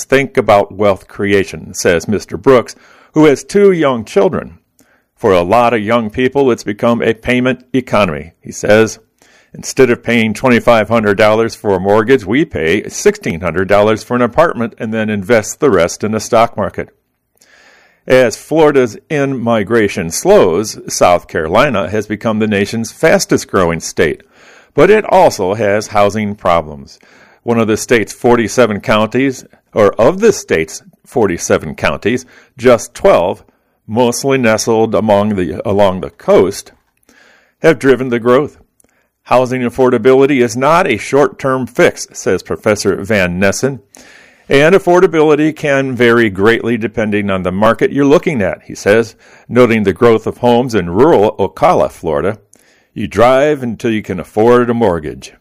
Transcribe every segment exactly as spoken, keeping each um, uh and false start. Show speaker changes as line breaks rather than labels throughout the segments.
think about wealth creation, says Mister Brooks, who has two young children. For a lot of young people, it's become a payment economy, he says. Instead of paying twenty-five hundred dollars for a mortgage, we pay sixteen hundred dollars for an apartment and then invest the rest in the stock market. As Florida's in-migration slows, South Carolina has become the nation's fastest-growing state, but it also has housing problems. One of the state's forty-seven counties, or of the state's forty-seven counties, just twelve, mostly nestled among the, along the coast, have driven the growth. Housing affordability is not a short-term fix, says Professor Van Nessen, and affordability can vary greatly depending on the market you're looking at, he says, noting the growth of homes in rural Ocala, Florida. You drive until you can afford a mortgage.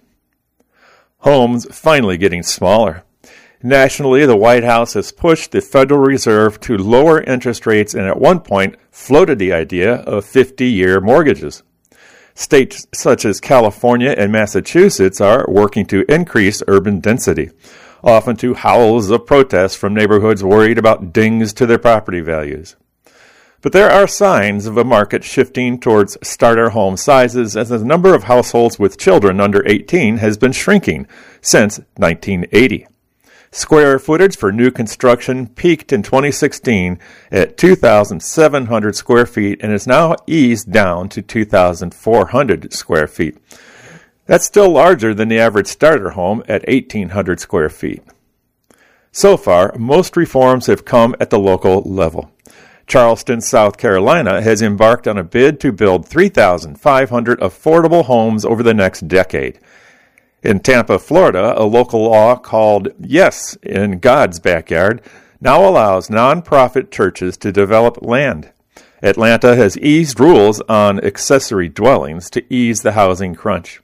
Homes finally getting smaller. Nationally, the White House has pushed the Federal Reserve to lower interest rates and at one point floated the idea of fifty-year mortgages. States such as California and Massachusetts are working to increase urban density, often to howls of protest from neighborhoods worried about dings to their property values. But there are signs of a market shifting towards starter home sizes as the number of households with children under eighteen has been shrinking since nineteen eighty. Square footage for new construction peaked in twenty sixteen at two thousand seven hundred square feet and is now eased down to two thousand four hundred square feet. That's still larger than the average starter home at eighteen hundred square feet. So far, most reforms have come at the local level. Charleston, South Carolina has embarked on a bid to build three thousand five hundred affordable homes over the next decade. In Tampa, Florida, a local law called Yes in God's Backyard now allows nonprofit churches to develop land. Atlanta has eased rules on accessory dwellings to ease the housing crunch.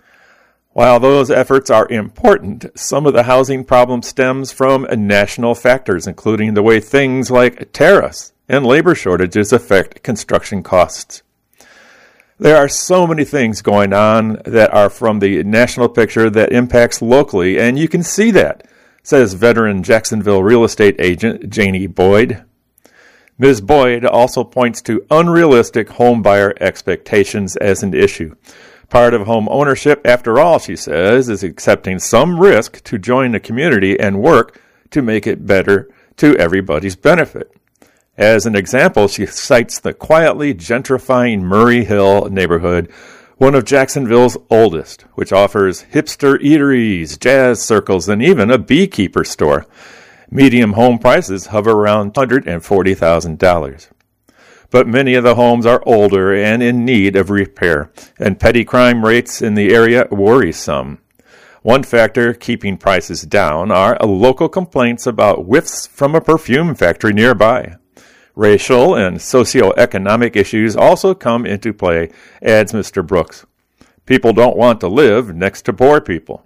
While those efforts are important, some of the housing problem stems from national factors, including the way things like tariffs and labor shortages affect construction costs. There are so many things going on that are from the national picture that impacts locally, and you can see that, says veteran Jacksonville real estate agent Janie Boyd. Miz Boyd also points to unrealistic home buyer expectations as an issue. Part of home ownership, after all, she says, is accepting some risk to join the community and work to make it better to everybody's benefit. As an example, she cites the quietly gentrifying Murray Hill neighborhood, one of Jacksonville's oldest, which offers hipster eateries, jazz circles, and even a beekeeper store. Medium home prices hover around one hundred forty thousand dollars. But many of the homes are older and in need of repair, and petty crime rates in the area worry some. One factor keeping prices down are local complaints about whiffs from a perfume factory nearby. Racial and socioeconomic issues also come into play, adds Mister Brooks. People don't want to live next to poor people.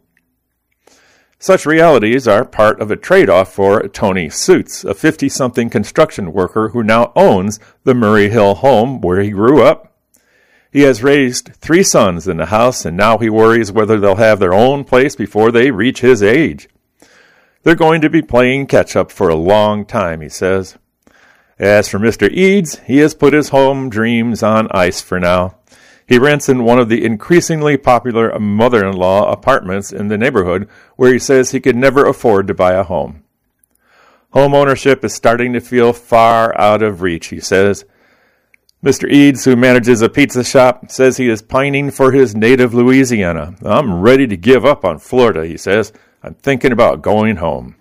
Such realities are part of a trade-off for Tony Suits, a fifty-something construction worker who now owns the Murray Hill home where he grew up. He has raised three sons in the house, and now he worries whether they'll have their own place before they reach his age. They're going to be playing catch-up for a long time, he says. As for Mister Eads, he has put his home dreams on ice for now. He rents in one of the increasingly popular mother-in-law apartments in the neighborhood where he says he could never afford to buy a home. Home ownership is starting to feel far out of reach, he says. Mister Eads, who manages a pizza shop, says he is pining for his native Louisiana. I'm ready to give up on Florida, he says. I'm thinking about going home.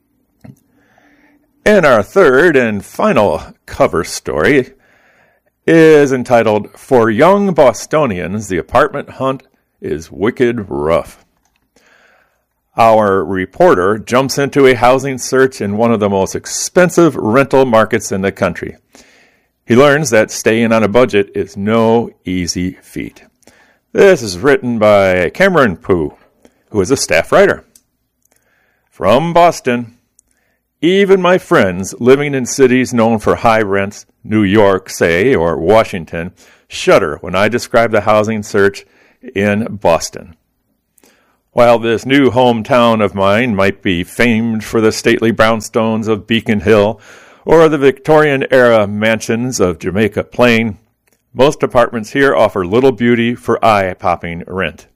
And our third and final cover story is entitled, For Young Bostonians, the Apartment Hunt is Wicked Rough. Our reporter jumps into a housing search in one of the most expensive rental markets in the country. He learns that staying on a budget is no easy feat. This is written by Cameron Pooh, who is a staff writer. From Boston. Even my friends living in cities known for high rents, New York, say, or Washington, shudder when I describe the housing search in Boston. While this new hometown of mine might be famed for the stately brownstones of Beacon Hill or the Victorian-era mansions of Jamaica Plain, most apartments here offer little beauty for eye-popping rent.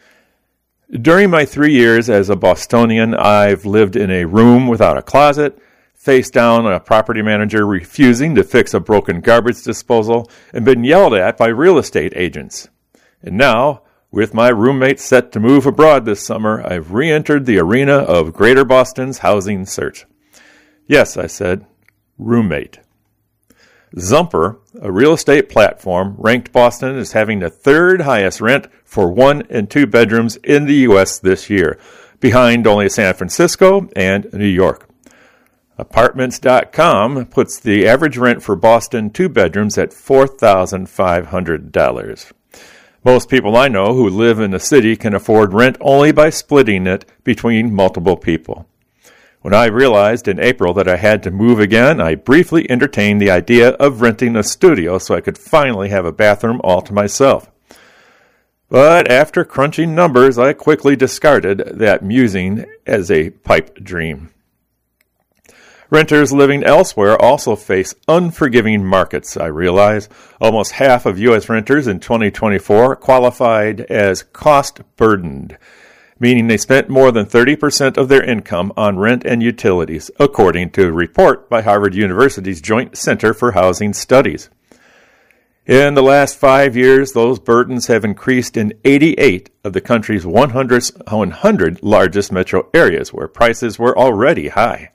During my three years as a Bostonian, I've lived in a room without a closet, faced down a property manager refusing to fix a broken garbage disposal, and been yelled at by real estate agents. And now, with my roommate set to move abroad this summer, I've re-entered the arena of Greater Boston's housing search. Yes, I said, roommate. Zumper, a real estate platform, ranked Boston as having the third highest rent for one and two bedrooms in the U S this year, behind only San Francisco and New York. Apartments dot com puts the average rent for Boston two bedrooms at four thousand five hundred dollars. Most people I know who live in the city can afford rent only by splitting it between multiple people. When I realized in April that I had to move again, I briefly entertained the idea of renting a studio so I could finally have a bathroom all to myself. But after crunching numbers, I quickly discarded that musing as a pipe dream. Renters living elsewhere also face unforgiving markets, I realize. Almost half of U S renters in twenty twenty-four qualified as cost-burdened, meaning they spent more than thirty percent of their income on rent and utilities, according to a report by Harvard University's Joint Center for Housing Studies. In the last five years, those burdens have increased in eighty-eight of the country's one hundred largest metro areas, where prices were already high.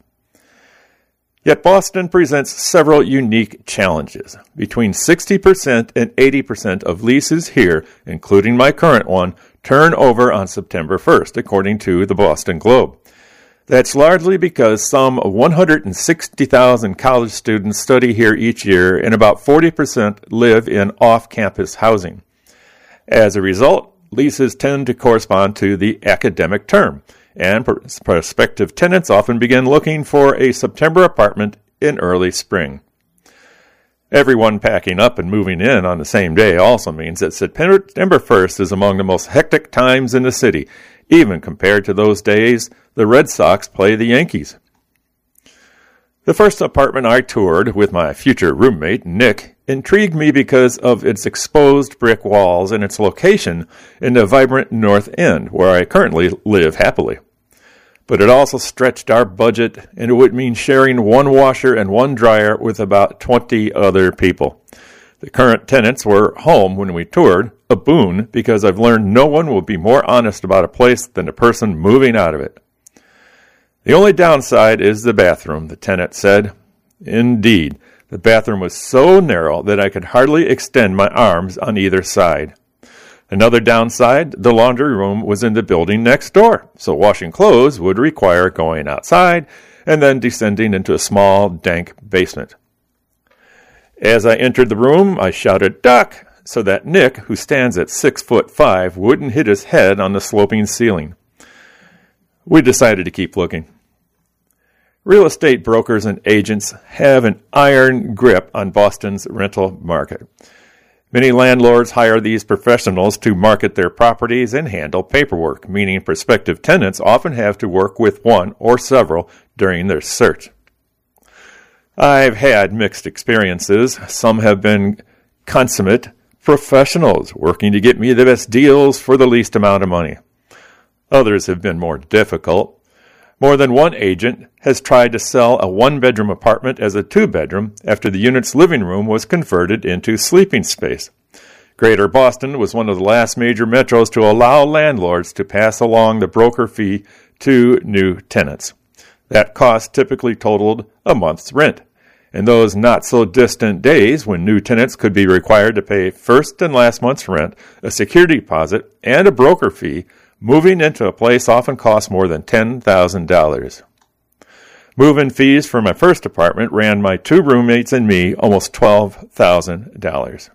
Yet Boston presents several unique challenges. Between sixty percent and eighty percent of leases here, including my current one, turn over on September first, according to the Boston Globe. That's largely because some one hundred sixty thousand college students study here each year, and about forty percent live in off-campus housing. As a result, leases tend to correspond to the academic term, and prospective tenants often begin looking for a September apartment in early spring. Everyone packing up and moving in on the same day also means that September first is among the most hectic times in the city, even compared to those days the Red Sox play the Yankees. The first apartment I toured with my future roommate, Nick, intrigued me because of its exposed brick walls and its location in the vibrant North End, where I currently live happily. But it also stretched our budget, and it would mean sharing one washer and one dryer with about twenty other people. The current tenants were home when we toured, a boon because I've learned no one will be more honest about a place than the person moving out of it. The only downside is the bathroom, the tenant said. Indeed, the bathroom was so narrow that I could hardly extend my arms on either side. Another downside, the laundry room was in the building next door, so washing clothes would require going outside and then descending into a small, dank basement. As I entered the room, I shouted, "Duck!" so that Nick, who stands at six foot five, wouldn't hit his head on the sloping ceiling. We decided to keep looking. Real estate brokers and agents have an iron grip on Boston's rental market. Many landlords hire these professionals to market their properties and handle paperwork, meaning prospective tenants often have to work with one or several during their search. I've had mixed experiences. Some have been consummate professionals working to get me the best deals for the least amount of money. Others have been more difficult. More than one agent has tried to sell a one-bedroom apartment as a two-bedroom after the unit's living room was converted into sleeping space. Greater Boston was one of the last major metros to allow landlords to pass along the broker fee to new tenants. That cost typically totaled a month's rent. In those not-so-distant days when new tenants could be required to pay first and last month's rent, a security deposit, and a broker fee, moving into a place often cost more than ten thousand dollars. Move-in fees for my first apartment ran my two roommates and me almost twelve thousand dollars.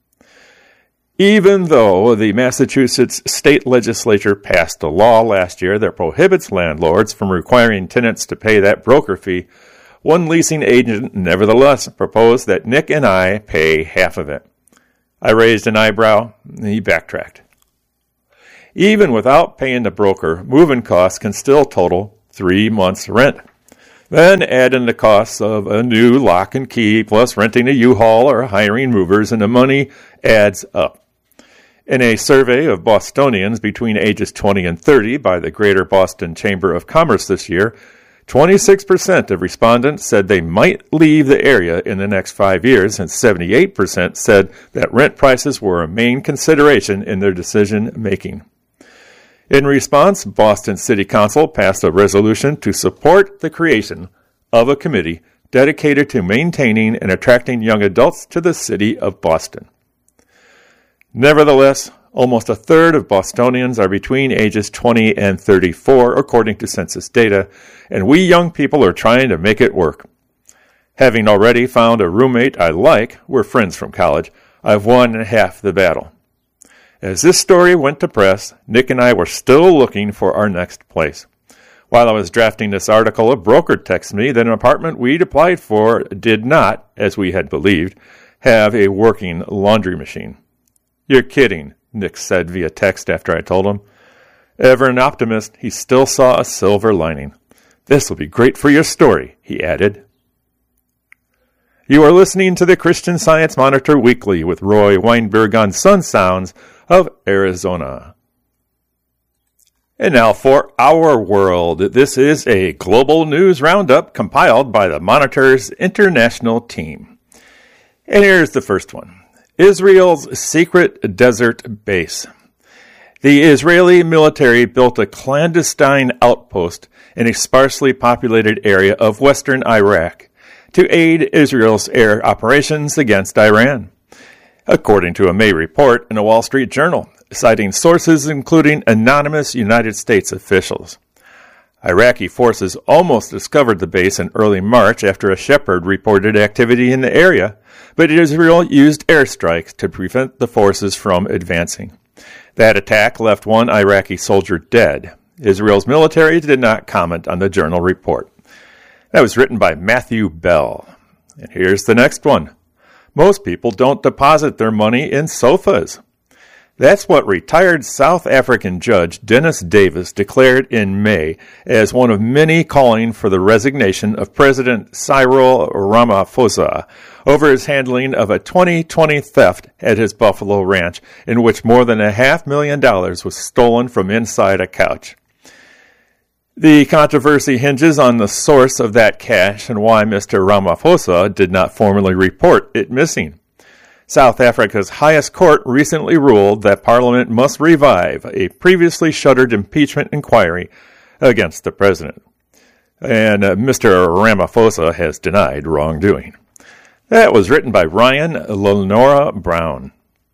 Even though the Massachusetts state legislature passed a law last year that prohibits landlords from requiring tenants to pay that broker fee, one leasing agent nevertheless proposed that Nick and I pay half of it. I raised an eyebrow, and he backtracked. Even without paying the broker, move-in costs can still total three months' rent. Then add in the costs of a new lock and key, plus renting a U-Haul or hiring movers, and the money adds up. In a survey of Bostonians between ages twenty and thirty by the Greater Boston Chamber of Commerce this year, twenty-six percent of respondents said they might leave the area in the next five years, and seventy-eight percent said that rent prices were a main consideration in their decision-making. In response, Boston City Council passed a resolution to support the creation of a committee dedicated to maintaining and attracting young adults to the city of Boston. Nevertheless, almost a third of Bostonians are between ages twenty and thirty-four, according to census data, and we young people are trying to make it work. Having already found a roommate I like, we're friends from college, I've won half the battle. As this story went to press, Nick and I were still looking for our next place. While I was drafting this article, a broker texted me that an apartment we'd applied for did not, as we had believed, have a working laundry machine. "You're kidding," Nick said via text after I told him. Ever an optimist, he still saw a silver lining. "This will be great for your story," he added. You are listening to the Christian Science Monitor Weekly with Roy Weinberg on Sun Sounds of Arizona. And now for our world. This is a global news roundup compiled by the Monitor's international team. And here's the first one. Israel's secret desert base. The Israeli military built a clandestine outpost in a sparsely populated area of western Iraq to aid Israel's air operations against Iran, according to a May report in the Wall Street Journal, citing sources including anonymous United States officials. Iraqi forces almost discovered the base in early March after a shepherd reported activity in the area, but Israel used airstrikes to prevent the forces from advancing. That attack left one Iraqi soldier dead. Israel's military did not comment on the journal report. That was written by Matthew Bell. And here's the next one. Most people don't deposit their money in sofas. That's what retired South African Judge Dennis Davis declared in May as one of many calling for the resignation of President Cyril Ramaphosa over his handling of a twenty twenty theft at his Buffalo ranch, in which more than a half million dollars was stolen from inside a couch. The controversy hinges on the source of that cash and why Mister Ramaphosa did not formally report it missing. South Africa's highest court recently ruled that Parliament must revive a previously shuttered impeachment inquiry against the president. And uh, Mister Ramaphosa has denied wrongdoing. That was written by Ryan Lenora Brown.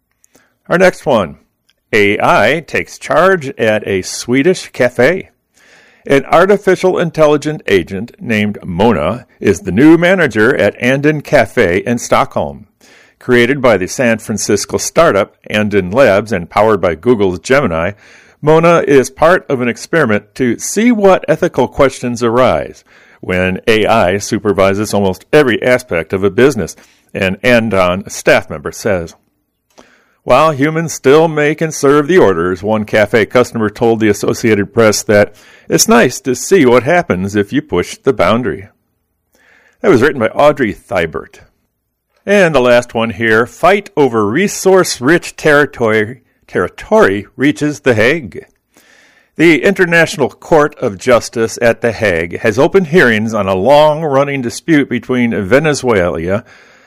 Our next one. A I takes charge at a Swedish cafe. An artificial intelligent agent named Mona is the new manager at Anden Cafe in Stockholm. Created by the San Francisco startup Anden Labs and powered by Google's Gemini, Mona is part of an experiment to see what ethical questions arise when A I supervises almost every aspect of a business, an Andon staff member says. While humans still make and serve the orders, one cafe customer told the Associated Press that it's nice to see what happens if you push the boundary. That was written by Audrey Thibert. And the last one here, fight over resource-rich territory, territory reaches The Hague. The International Court of Justice at The Hague has opened hearings on a long-running dispute between Venezuela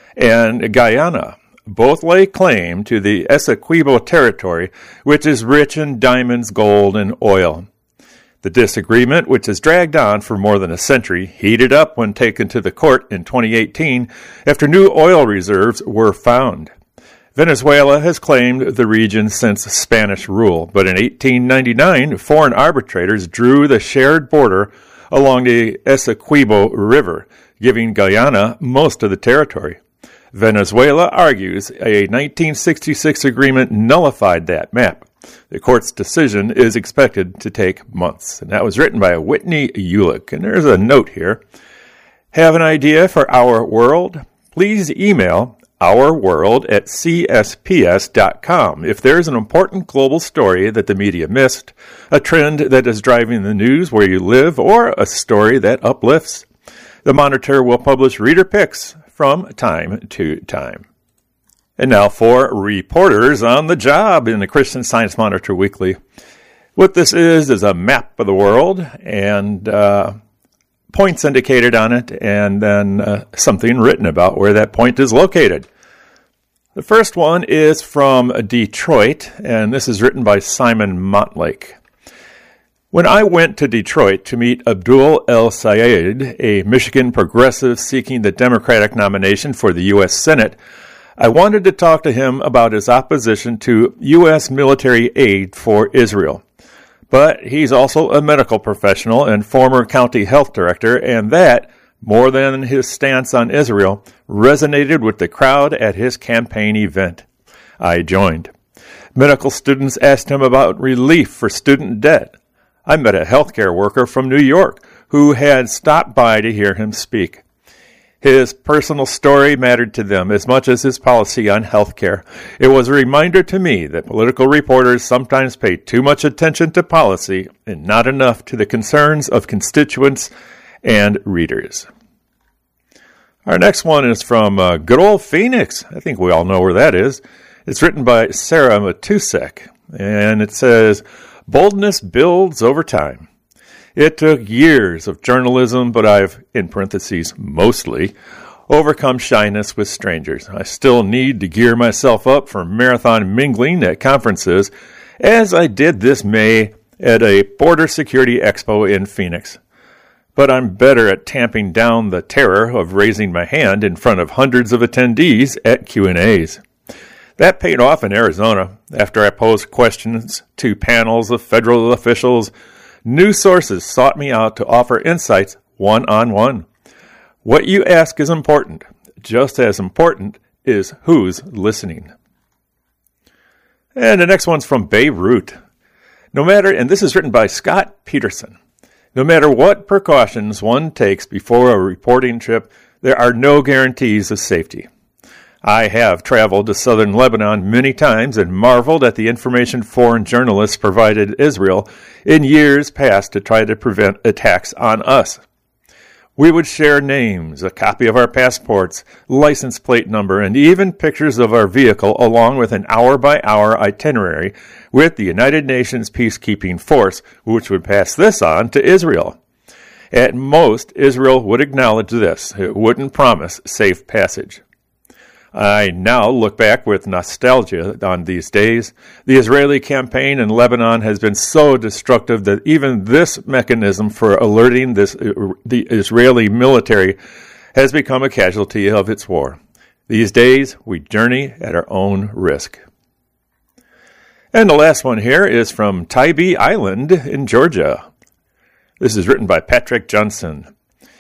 and Guyana. Both lay claim to the Essequibo territory, which is rich in diamonds, gold, and oil. The disagreement, which has dragged on for more than a century, heated up when taken to the court in twenty eighteen after new oil reserves were found. Venezuela has claimed the region since Spanish rule, but in eighteen ninety-nine, foreign arbitrators drew the shared border along the Essequibo River, giving Guyana most of the territory. Venezuela argues a nineteen sixty-six agreement nullified that map. The court's decision is expected to take months. And that was written by Whitney Ulick. And there's a note here. Have an idea for our world? Please email our world at c s p s dot com. If there's an important global story that the media missed, a trend that is driving the news where you live, or a story that uplifts, the Monitor will publish reader picks from time to time. And now for reporters on the job in the Christian Science Monitor Weekly. What this is is a map of the world and uh, points indicated on it, and then uh, something written about where that point is located. The first one is from Detroit, and this is written by Simon Montlake. When I went to Detroit to meet Abdul El-Sayed, a Michigan progressive seeking the Democratic nomination for the U S Senate, I wanted to talk to him about his opposition to U S military aid for Israel. But he's also a medical professional and former county health director, and that, more than his stance on Israel, resonated with the crowd at his campaign event. I joined. Medical students asked him about relief for student debt. I met a healthcare worker from New York who had stopped by to hear him speak. His personal story mattered to them as much as his policy on health care. It was a reminder to me that political reporters sometimes pay too much attention to policy and not enough to the concerns of constituents and readers. Our next one is from uh, good old Phoenix. I think we all know where that is. It's written by Sarah Matusek, and it says, "Boldness builds over time. It took years of journalism, but I've, in parentheses, mostly, overcome shyness with strangers. I still need to gear myself up for marathon mingling at conferences, as I did this May at a border security expo in Phoenix. But I'm better at tamping down the terror of raising my hand in front of hundreds of attendees at Q and A's. That paid off in Arizona. After I posed questions to panels of federal officials, new sources sought me out to offer insights one-on-one. What you ask is important. Just as important is who's listening." And the next one's from Beirut. No matter, and this is written by Scott Peterson, no matter what precautions one takes before a reporting trip, there are no guarantees of safety. I have traveled to southern Lebanon many times and marveled at the information foreign journalists provided Israel in years past to try to prevent attacks on us. We would share names, a copy of our passports, license plate number, and even pictures of our vehicle along with an hour-by-hour itinerary with the United Nations Peacekeeping Force, which would pass this on to Israel. At most, Israel would acknowledge this. It wouldn't promise safe passage. I now look back with nostalgia on these days. The Israeli campaign in Lebanon has been so destructive that even this mechanism for alerting this, the Israeli military has become a casualty of its war. These days, we journey at our own risk. And the last one here is from Tybee Island in Georgia. This is written by Patrick Johnson.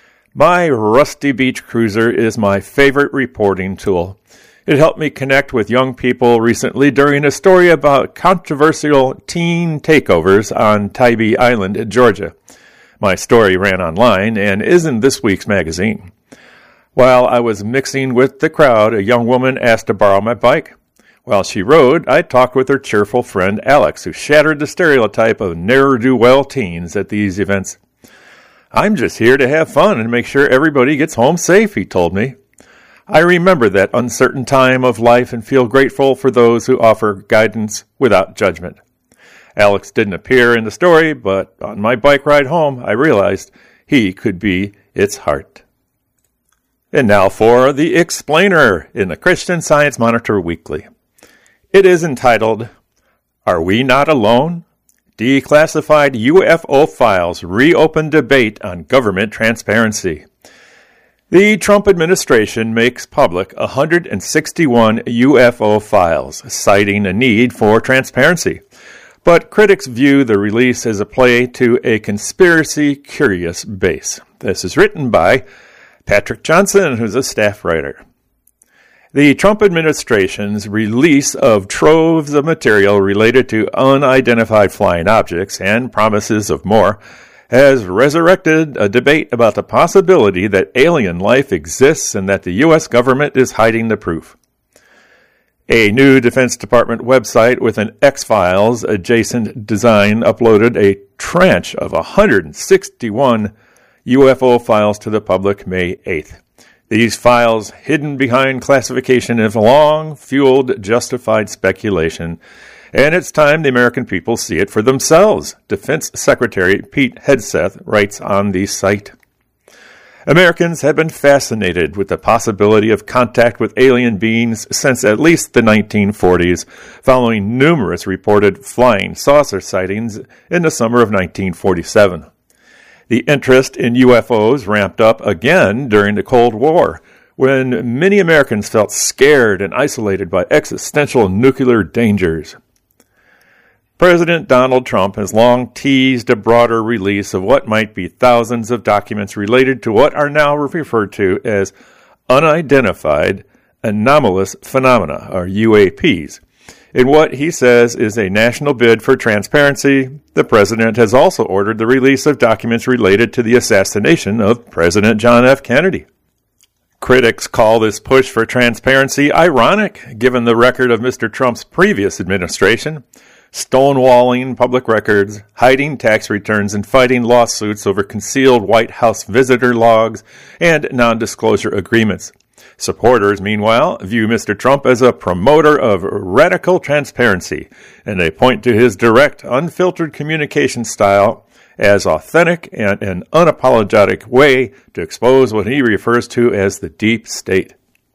My Rusty Beach Cruiser is my favorite reporting tool. It helped me connect with young people recently during a story about controversial teen takeovers on Tybee Island, Georgia. My story ran online and is in this week's magazine. While I was mixing with the crowd, a young woman asked to borrow my bike. While she rode, I talked with her cheerful friend Alex, who shattered the stereotype of ne'er-do-well teens at these events. I'm just here to have fun and make sure everybody gets home safe, he told me. I remember that uncertain time of life and feel grateful for those who offer guidance without judgment. Alex didn't appear in the story, but on my bike ride home, I realized he could be its heart. And now for The Explainer in the Christian Science Monitor Weekly. It is entitled, Are We Not Alone? Declassified U F O files reopen debate on government transparency. The Trump administration makes public one hundred sixty-one U F O files, citing a need for transparency. But critics view the release as a play to a conspiracy-curious base. This is written by Patrick Johnson, who's a staff writer. The Trump administration's release of troves of material related to unidentified flying objects and promises of more has resurrected a debate about the possibility that alien life exists and that the U S government is hiding the proof. A new Defense Department website with an X-Files adjacent design uploaded a tranche of one hundred sixty-one U F O files to the public May eighth. These files, hidden behind classification, have long fueled justified speculation, and it's time the American people see it for themselves, Defense Secretary Pete Hegseth writes on the site. Americans have been fascinated with the possibility of contact with alien beings since at least the nineteen forties, following numerous reported flying saucer sightings in the summer of nineteen forty-seven. The interest in U F Os ramped up again during the Cold War, when many Americans felt scared and isolated by existential nuclear dangers. President Donald Trump has long teased a broader release of what might be thousands of documents related to what are now referred to as unidentified anomalous phenomena, or U A Ps. In what he says is a national bid for transparency, the president has also ordered the release of documents related to the assassination of President John F. Kennedy. Critics call this push for transparency ironic, given the record of Mister Trump's previous administration, stonewalling public records, hiding tax returns, and fighting lawsuits over concealed White House visitor logs and non-disclosure agreements. Supporters, meanwhile, view Mister Trump as a promoter of radical transparency, and they point to his direct, unfiltered communication style as authentic and an unapologetic way to expose what he refers to as the deep state.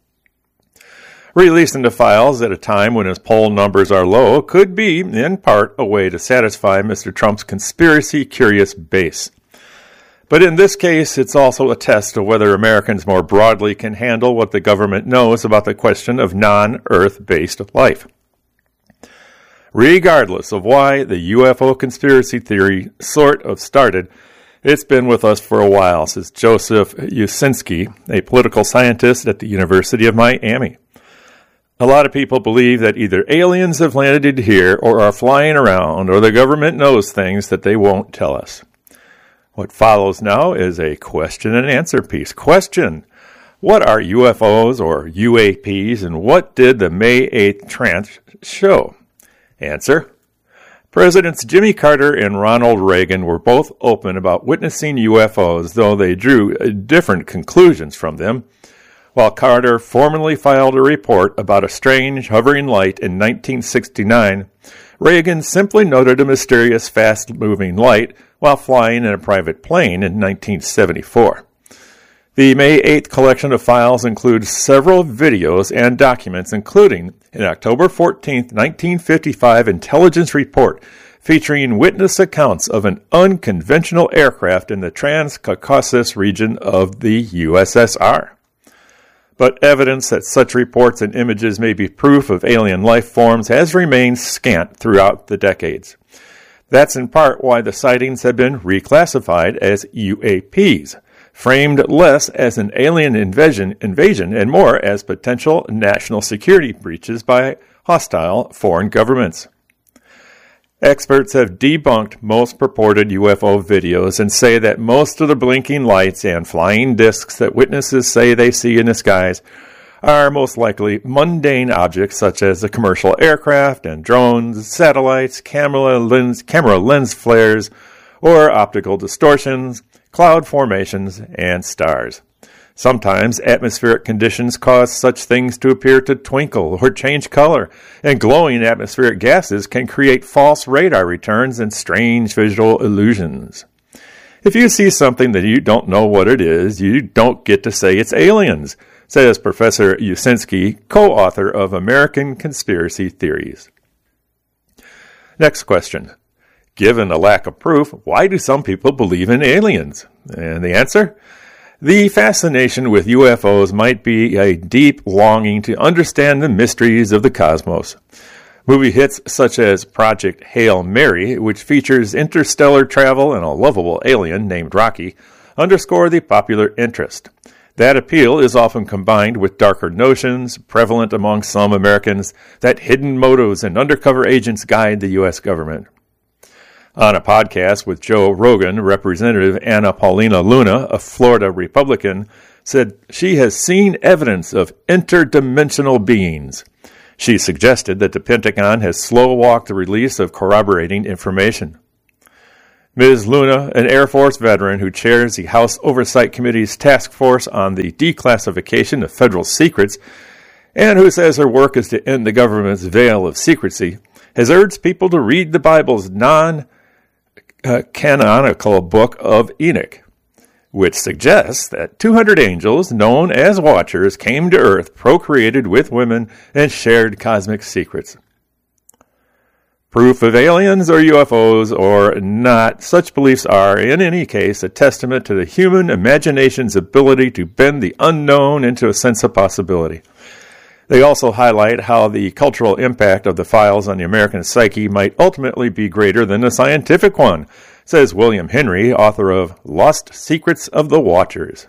Releasing the files at a time when his poll numbers are low could be, in part, a way to satisfy Mister Trump's conspiracy-curious base. But in this case, it's also a test of whether Americans more broadly can handle what the government knows about the question of non-Earth-based life. Regardless of why the U F O conspiracy theory sort of started, it's been with us for a while, says Joseph Usinski, a political scientist at the University of Miami. A lot of people believe that either aliens have landed here or are flying around, or the government knows things that they won't tell us. What follows now is a question and answer piece. Question: what are U F Os or U A Ps, and what did the May eighth tranche show? Answer: Presidents Jimmy Carter and Ronald Reagan were both open about witnessing U F Os, though they drew different conclusions from them. While Carter formally filed a report about a strange hovering light in nineteen sixty-nine, Reagan simply noted a mysterious fast-moving light while flying in a private plane in nineteen seventy-four. The May eighth collection of files includes several videos and documents, including an October fourteenth, nineteen fifty-five intelligence report featuring witness accounts of an unconventional aircraft in the Trans-Caucasus region of the U S S R. But evidence that such reports and images may be proof of alien life forms has remained scant throughout the decades. That's in part why the sightings have been reclassified as U A Ps, framed less as an alien invasion, invasion and more as potential national security breaches by hostile foreign governments. Experts have debunked most purported U F O videos and say that most of the blinking lights and flying discs that witnesses say they see in the skies are most likely mundane objects such as a commercial aircraft and drones, satellites, camera lens, camera lens flares, or optical distortions, cloud formations, and stars. Sometimes atmospheric conditions cause such things to appear to twinkle or change color, and glowing atmospheric gases can create false radar returns and strange visual illusions. If you see something that you don't know what it is, you don't get to say it's aliens, says Professor Usinski, co-author of American Conspiracy Theories. Next question. Given a lack of proof, why do some people believe in aliens? And the answer? The fascination with U F Os might be a deep longing to understand the mysteries of the cosmos. Movie hits such as Project Hail Mary, which features interstellar travel and a lovable alien named Rocky, underscore the popular interest. That appeal is often combined with darker notions, prevalent among some Americans, that hidden motives and undercover agents guide the U S government. On a podcast with Joe Rogan, Representative Anna Paulina Luna, a Florida Republican, said she has seen evidence of interdimensional beings. She suggested that the Pentagon has slow-walked the release of corroborating information. Miz Luna, an Air Force veteran who chairs the House Oversight Committee's task force on the declassification of federal secrets, and who says her work is to end the government's veil of secrecy, has urged people to read the Bible's non-canonical book of Enoch, which suggests that two hundred angels, known as Watchers, came to Earth, procreated with women, and shared cosmic secrets. Proof of aliens or U F Os or not, such beliefs are, in any case, a testament to the human imagination's ability to bend the unknown into a sense of possibility. They also highlight how the cultural impact of the files on the American psyche might ultimately be greater than the scientific one, says William Henry, author of Lost Secrets of the Watchers.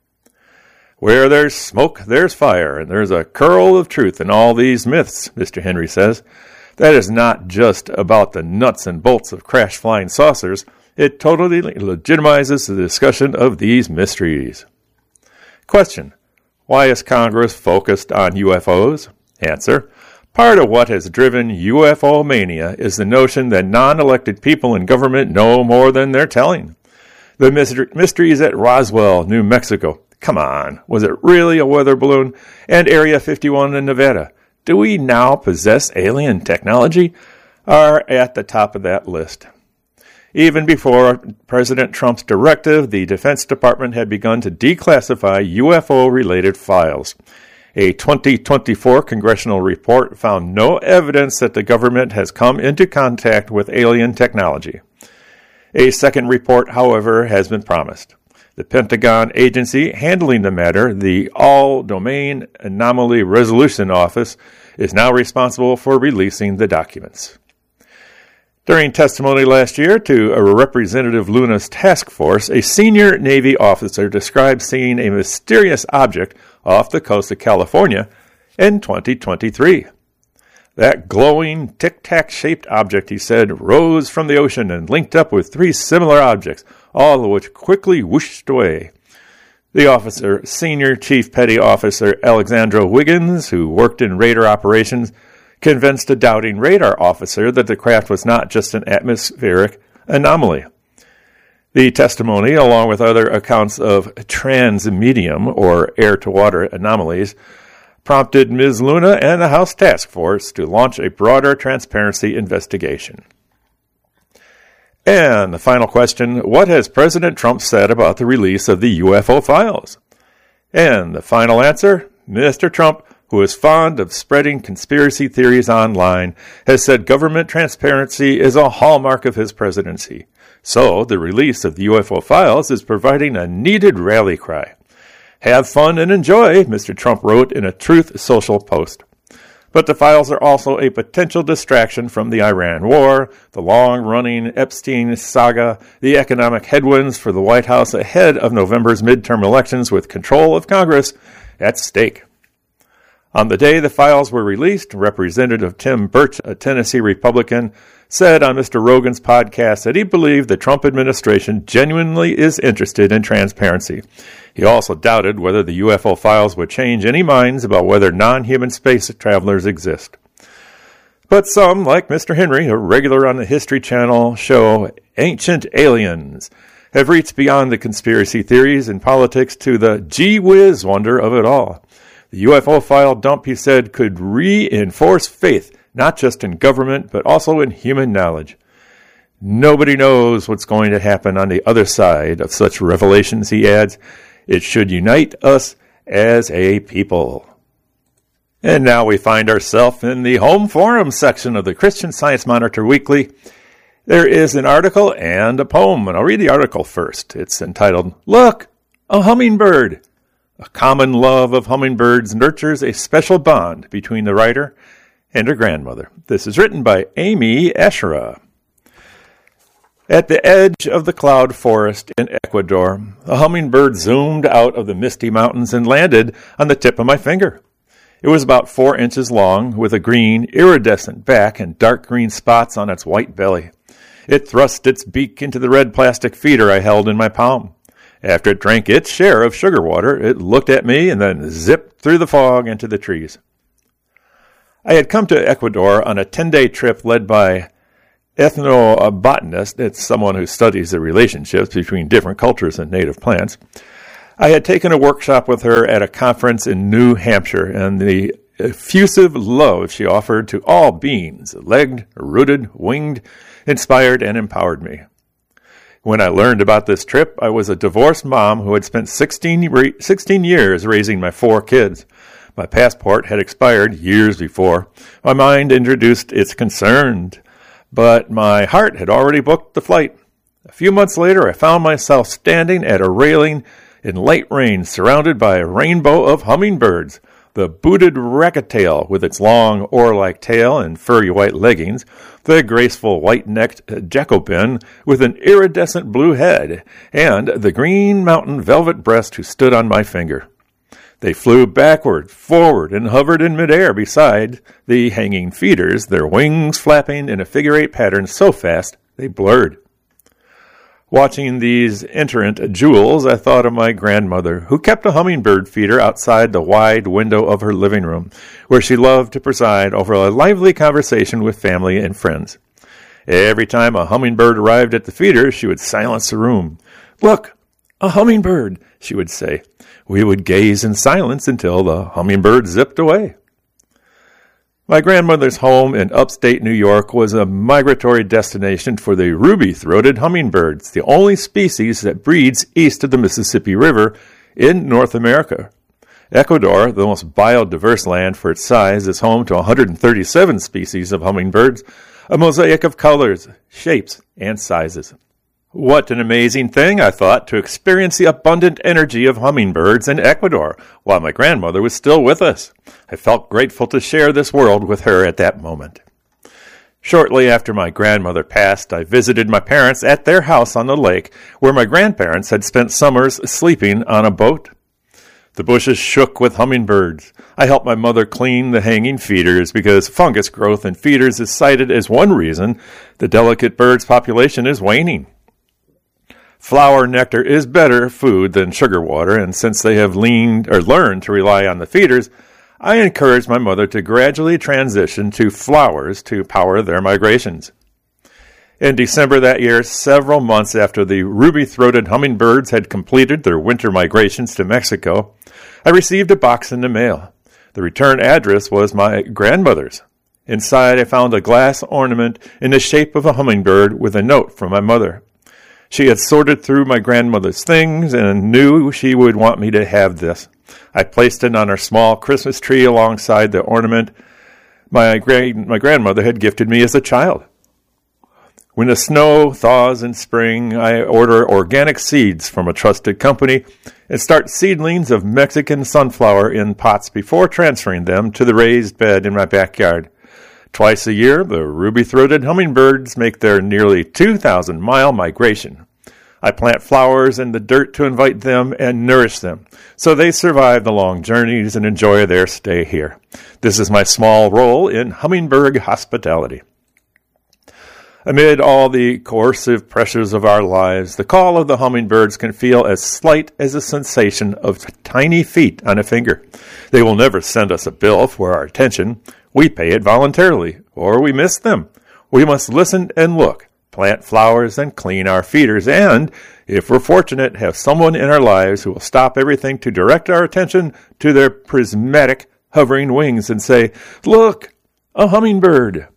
Where there's smoke, there's fire, and there's a kernel of truth in all these myths, Mister Henry says. That is not just about the nuts and bolts of crash-flying saucers. It totally legitimizes the discussion of these mysteries. Question: why is Congress focused on U F Os? Answer: part of what has driven U F O mania is the notion that non-elected people in government know more than they're telling. The mysteries at Roswell, New Mexico. Come on, was it really a weather balloon? And Area fifty-one in Nevada. Do we now possess alien technology? Are at the top of that list. Even before President Trump's directive, the Defense Department had begun to declassify U F O-related files. A twenty twenty-four congressional report found no evidence that the government has come into contact with alien technology. A second report, however, has been promised. The Pentagon agency handling the matter, the All-Domain Anomaly Resolution Office, is now responsible for releasing the documents. During testimony last year to a Representative Luna's task force, a senior Navy officer described seeing a mysterious object off the coast of California in twenty twenty-three. That glowing, tic-tac-shaped object, he said, rose from the ocean and linked up with three similar objects, all of which quickly whooshed away. The officer, Senior Chief Petty Officer Alexandra Wiggins, who worked in radar operations, convinced a doubting radar officer that the craft was not just an atmospheric anomaly. The testimony, along with other accounts of transmedium, or air-to-water anomalies, prompted Miz Luna and the House Task Force to launch a broader transparency investigation. And the final question: what has President Trump said about the release of the U F O files? And the final answer: Mister Trump, who is fond of spreading conspiracy theories online, has said government transparency is a hallmark of his presidency. So the release of the U F O files is providing a needed rally cry. Have fun and enjoy, Mister Trump wrote in a Truth Social post. But the files are also a potential distraction from the Iran war, the long-running Epstein saga, the economic headwinds for the White House ahead of November's midterm elections with control of Congress at stake. On the day the files were released, Representative Tim Burch, a Tennessee Republican, said on Mister Rogan's podcast that he believed the Trump administration genuinely is interested in transparency. He also doubted whether the U F O files would change any minds about whether non-human space travelers exist. But some, like Mister Henry, a regular on the History Channel show Ancient Aliens, have reached beyond the conspiracy theories and politics to the gee-whiz wonder of it all. The U F O file dump, he said, could reinforce faith, not just in government, but also in human knowledge. Nobody knows what's going to happen on the other side of such revelations, he adds. It should unite us as a people. And now we find ourselves in the home forum section of the Christian Science Monitor Weekly. There is an article and a poem, and I'll read the article first. It's entitled, "Look, a Hummingbird." A common love of hummingbirds nurtures a special bond between the writer and her grandmother. This is written by Amy Asherah. At the edge of the cloud forest in Ecuador, a hummingbird zoomed out of the misty mountains and landed on the tip of my finger. It was about four inches long, with a green, iridescent back and dark green spots on its white belly. It thrust its beak into the red plastic feeder I held in my palm. After it drank its share of sugar water, it looked at me and then zipped through the fog into the trees. I had come to Ecuador on a ten-day trip led by ethnobotanist. It's someone who studies the relationships between different cultures and native plants. I had taken a workshop with her at a conference in New Hampshire, and the effusive love she offered to all beings, legged, rooted, winged, inspired, and empowered me. When I learned about this trip, I was a divorced mom who had spent sixteen, sixteen years raising my four kids. My passport had expired years before. My mind introduced its concerns, but my heart had already booked the flight. A few months later, I found myself standing at a railing in light rain, surrounded by a rainbow of hummingbirds. The booted racketail with its long oar-like tail and furry white leggings, the graceful white-necked Jacobin with an iridescent blue head, and the green mountain velvet breast who stood on my finger. They flew backward, forward, and hovered in midair beside the hanging feeders, their wings flapping in a figure-eight pattern so fast they blurred. Watching these iterant jewels, I thought of my grandmother, who kept a hummingbird feeder outside the wide window of her living room, where she loved to preside over a lively conversation with family and friends. Every time a hummingbird arrived at the feeder, she would silence the room. "Look, a hummingbird," she would say. We would gaze in silence until the hummingbird zipped away. My grandmother's home in upstate New York was a migratory destination for the ruby-throated hummingbirds, the only species that breeds east of the Mississippi River in North America. Ecuador, the most biodiverse land for its size, is home to one hundred thirty-seven species of hummingbirds, a mosaic of colors, shapes, and sizes. What an amazing thing, I thought, to experience the abundant energy of hummingbirds in Ecuador while my grandmother was still with us. I felt grateful to share this world with her at that moment. Shortly after my grandmother passed, I visited my parents at their house on the lake, where my grandparents had spent summers sleeping on a boat. The bushes shook with hummingbirds. I helped my mother clean the hanging feeders because fungus growth in feeders is cited as one reason the delicate bird's population is waning. Flower nectar is better food than sugar water, and since they have leaned or learned to rely on the feeders, I encouraged my mother to gradually transition to flowers to power their migrations. In December that year, several months after the ruby-throated hummingbirds had completed their winter migrations to Mexico, I received a box in the mail. The return address was my grandmother's. Inside, I found a glass ornament in the shape of a hummingbird with a note from my mother. She had sorted through my grandmother's things and knew she would want me to have this. I placed it on our small Christmas tree alongside the ornament my, gra- my grandmother had gifted me as a child. When the snow thaws in spring, I order organic seeds from a trusted company and start seedlings of Mexican sunflower in pots before transferring them to the raised bed in my backyard. Twice a year, the ruby-throated hummingbirds make their nearly two thousand mile migration. I plant flowers in the dirt to invite them and nourish them, so they survive the long journeys and enjoy their stay here. This is my small role in hummingbird hospitality. Amid all the coercive pressures of our lives, the call of the hummingbirds can feel as slight as a sensation of tiny feet on a finger. They will never send us a bill for our attention. We pay it voluntarily, or we miss them. We must listen and look, plant flowers and clean our feeders, and, if we're fortunate, have someone in our lives who will stop everything to direct our attention to their prismatic, hovering wings and say, "Look, a hummingbird."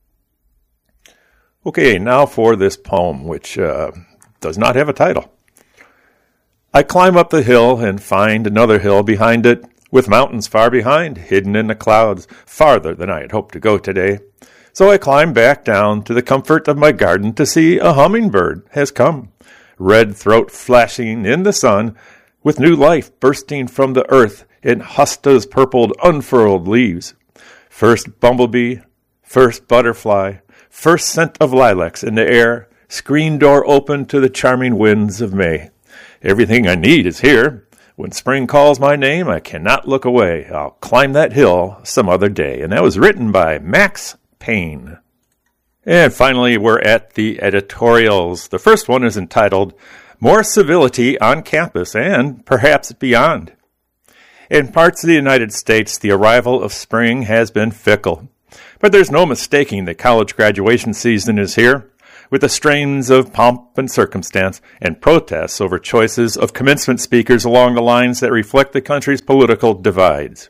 Okay, now for this poem, which uh, does not have a title. I climb up the hill and find another hill behind it, with mountains far behind, hidden in the clouds, farther than I had hoped to go today. So I climb back down to the comfort of my garden to see a hummingbird has come, red throat flashing in the sun, with new life bursting from the earth in hostas purpled unfurled leaves. First bumblebee, first butterfly, first scent of lilacs in the air, screen door open to the charming winds of May. Everything I need is here. When spring calls my name, I cannot look away. I'll climb that hill some other day. And that was written by Max Payne. And finally, we're at the editorials. The first one is entitled, More Civility on Campus and Perhaps Beyond. In parts of the United States, the arrival of spring has been fickle. But there's no mistaking that college graduation season is here, with the strains of pomp and circumstance and protests over choices of commencement speakers along the lines that reflect the country's political divides.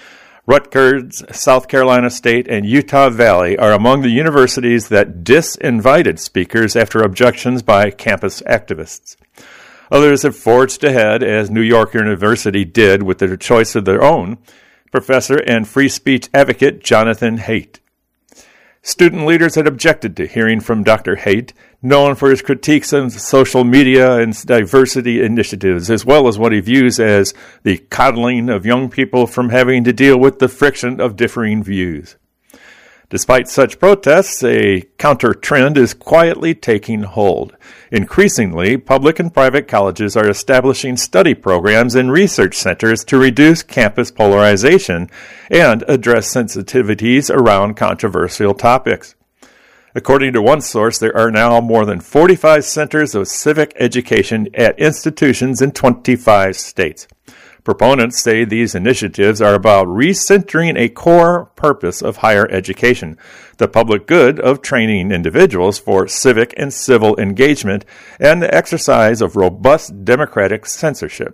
Rutgers, South Carolina State, and Utah Valley are among the universities that disinvited speakers after objections by campus activists. Others have forged ahead, as New York University did with their choice of their own, professor and free speech advocate Jonathan Haidt. Student leaders had objected to hearing from Doctor Haidt, known for his critiques of social media and diversity initiatives, as well as what he views as the coddling of young people from having to deal with the friction of differing views. Despite such protests, a counter trend is quietly taking hold. Increasingly, public and private colleges are establishing study programs and research centers to reduce campus polarization and address sensitivities around controversial topics. According to one source, there are now more than forty-five centers of civic education at institutions in twenty-five states. Proponents say these initiatives are about recentering a core purpose of higher education, the public good of training individuals for civic and civil engagement, and the exercise of robust democratic censorship.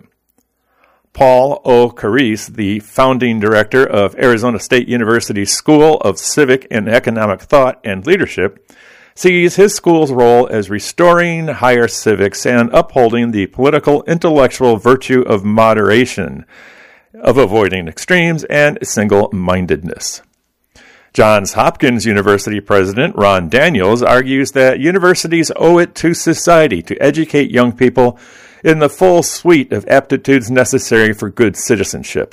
Paul O. Carisse, the founding director of Arizona State University's School of Civic and Economic Thought and Leadership, sees his school's role as restoring higher civics and upholding the political intellectual virtue of moderation, of avoiding extremes and single-mindedness. Johns Hopkins University President Ron Daniels argues that universities owe it to society to educate young people in the full suite of aptitudes necessary for good citizenship.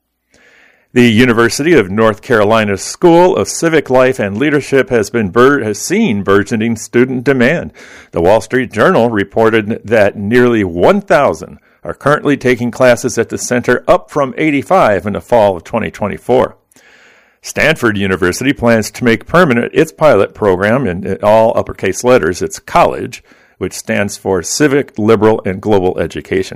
The University of North Carolina's School of Civic Life and Leadership has been bur- has seen burgeoning student demand. The Wall Street Journal reported that nearly one thousand are currently taking classes at the center, up from eighty-five in the fall of twenty twenty-four. Stanford University plans to make permanent its pilot program in all uppercase letters, its college, which stands for Civic, Liberal, and Global Education.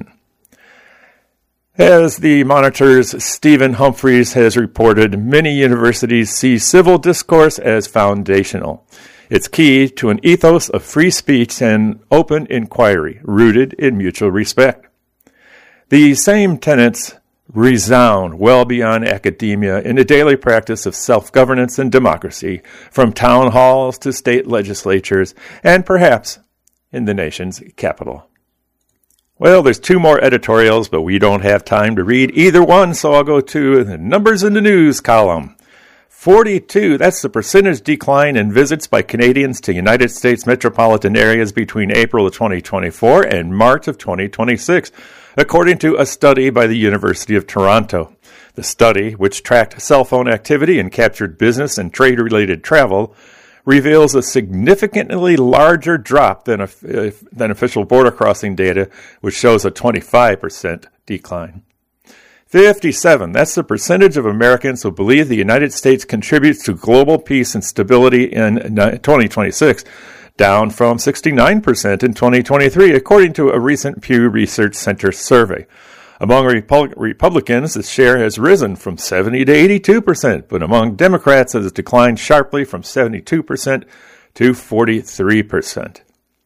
As the Monitor's Stephen Humphreys has reported, many universities see civil discourse as foundational. It's key to an ethos of free speech and open inquiry, rooted in mutual respect. These same tenets resound well beyond academia in the daily practice of self-governance and democracy, from town halls to state legislatures, and perhaps in the nation's capital. Well, there's two more editorials, but we don't have time to read either one, so I'll go to the numbers in the news column. forty-two, that's the percentage decline in visits by Canadians to United States metropolitan areas between April of twenty twenty-four and March of twenty twenty-six, according to a study by the University of Toronto. The study, which tracked cell phone activity and captured business and trade-related travel, reveals a significantly larger drop than, uh, than official border crossing data, which shows a twenty-five percent decline. fifty-seven, that's the percentage of Americans who believe the United States contributes to global peace and stability in twenty twenty-six, down from sixty-nine percent in twenty twenty-three, according to a recent Pew Research Center survey. Among Repu- Republicans, the share has risen from seventy to eighty-two percent, but among Democrats it has declined sharply from seventy-two percent to forty-three percent.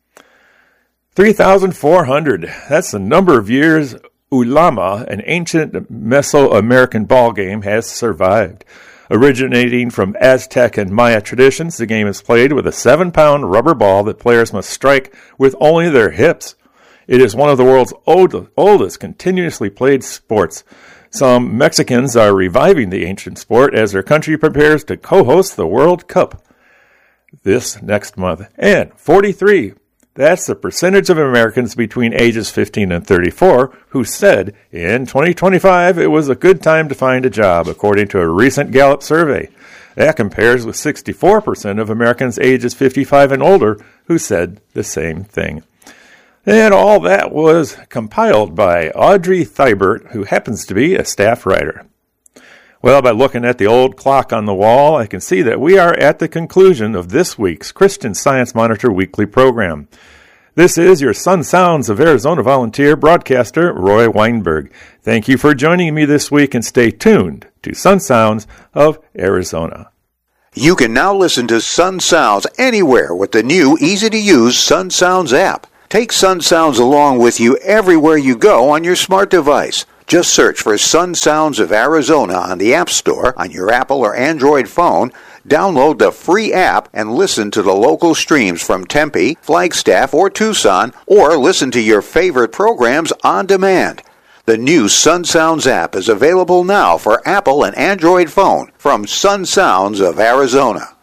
three thousand four hundred, that's the number of years Ulama, an ancient Mesoamerican ball game, has survived. Originating from Aztec and Maya traditions, the game is played with a seven-pound rubber ball that players must strike with only their hips. It is one of the world's old, oldest continuously played sports. Some Mexicans are reviving the ancient sport as their country prepares to co-host the World Cup this next month. And forty-three, that's the percentage of Americans between ages fifteen and thirty-four who said in twenty twenty-five it was a good time to find a job, according to a recent Gallup survey. That compares with sixty-four percent of Americans ages fifty-five and older who said the same thing. And all that was compiled by Audrey Thibert, who happens to be a staff writer. Well, by looking at the old clock on the wall, I can see that we are at the conclusion of this week's Christian Science Monitor weekly program. This is your Sun Sounds of Arizona volunteer broadcaster, Roy Weinberg. Thank you for joining me this week, and stay tuned to Sun Sounds of Arizona.
You can now listen to Sun Sounds anywhere with the new easy-to-use Sun Sounds app. Take Sun Sounds along with you everywhere you go on your smart device. Just search for Sun Sounds of Arizona on the App Store on your Apple or Android phone, download the free app, and listen to the local streams from Tempe, Flagstaff, or Tucson, or listen to your favorite programs on demand. The new Sun Sounds app is available now for Apple and Android phone from Sun Sounds of Arizona.